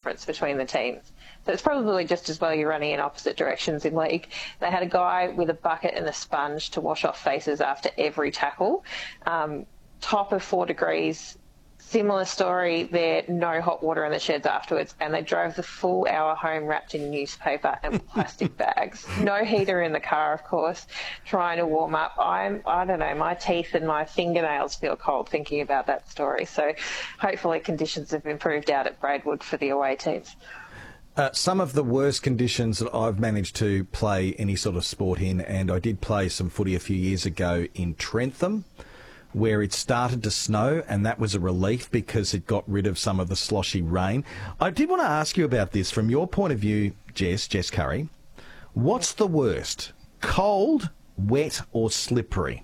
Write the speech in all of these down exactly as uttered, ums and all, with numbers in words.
difference between the teams. So it's probably just as well you're running in opposite directions in league. They had a guy with a bucket and a sponge to wash off faces after every tackle. Um, top of four degrees. Similar story there, no hot water in the sheds afterwards, and they drove the full hour home wrapped in newspaper and plastic bags. No heater in the car, of course, trying to warm up. I'm, I don't know, my teeth and my fingernails feel cold thinking about that story. So hopefully conditions have improved out at Braidwood for the away teams. Uh, some of the worst conditions that I've managed to play any sort of sport in, and I did play some footy a few years ago in Trentham, where it started to snow, and that was a relief because it got rid of some of the sloshy rain. I did want to ask you about this from your point of view, Jess, Jess Curry. What's the worst, cold, wet or slippery?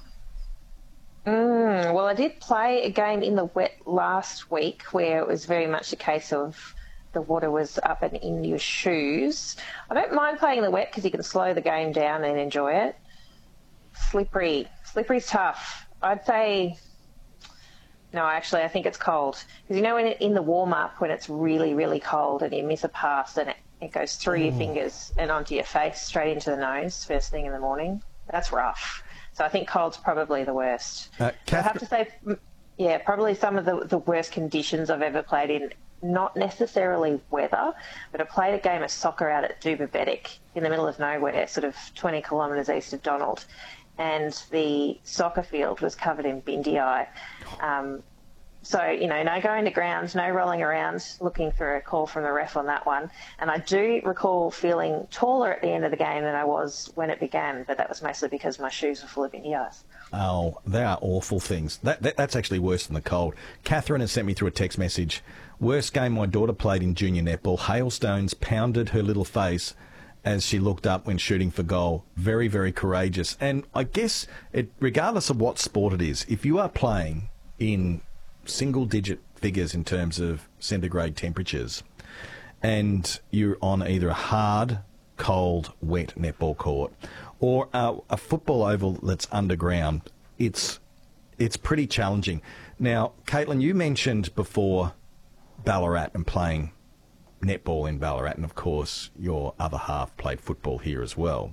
Mm, well, I did play a game in the wet last week where it was very much a case of the water was up and in your shoes. I don't mind playing in the wet because you can slow the game down and enjoy it. Slippery. Slippery's tough. I'd say, no, actually, I think it's cold. Because, you know, when it, in the warm-up, when it's really, really cold and you miss a pass and it, it goes through mm. your fingers and onto your face, straight into the nose, first thing in the morning, that's rough. So I think cold's probably the worst. Uh, I have to say, yeah, probably some of the, the worst conditions I've ever played in, not necessarily weather, but I played a game of soccer out at Duberbetic in the middle of nowhere, sort of twenty kilometres east of Donald. And the soccer field was covered in bindi. Um, so, you know, no going to ground, no rolling around looking for a call from the ref on that one. And I do recall feeling taller at the end of the game than I was when it began, but that was mostly because my shoes were full of bindi. Oh, they are awful things. That, that That's actually worse than the cold. Catherine has sent me through a text message. Worst game my daughter played in junior netball. Hailstones pounded her little face as she looked up when shooting for goal. Very, very courageous. And I guess, it, regardless of what sport it is, if you are playing in single-digit figures in terms of centigrade temperatures, and you're on either a hard, cold, wet netball court, or a, a football oval that's underground, it's it's pretty challenging. Now, Caitlin, you mentioned before Ballarat and playing netball in Ballarat, and of course your other half played football here as well.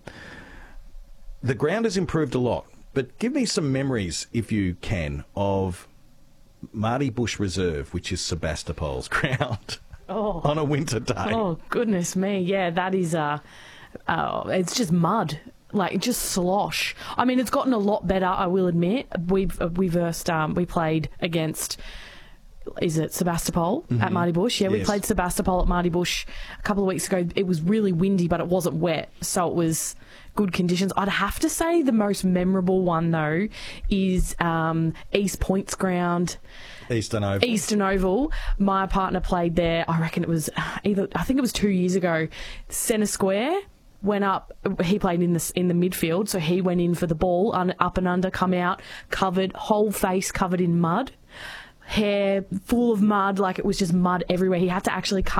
The ground has improved a lot, but give me some memories, if you can, of Marty Bush Reserve, which is Sebastopol's ground, oh. on a winter day. Oh, goodness me. Yeah, that is, uh, uh, it's just mud. Like, just slosh. I mean, it's gotten a lot better, I will admit. We've, we versed, um, we played against... Is it Sebastopol mm-hmm. at Marty Bush? Yeah, yes. We played Sebastopol at Marty Bush a couple of weeks ago. It was really windy, but it wasn't wet, so it was good conditions. I'd have to say the most memorable one, though, is um, East Point's ground. Eastern Oval. Eastern Oval. My partner played there, I reckon it was either, I think it was two years ago. Centre Square. Went up, he played in the, in the midfield, so he went in for the ball, un, up and under, come out, covered, whole face covered in mud. Hair full of mud, like it was just mud everywhere. He had to actually cut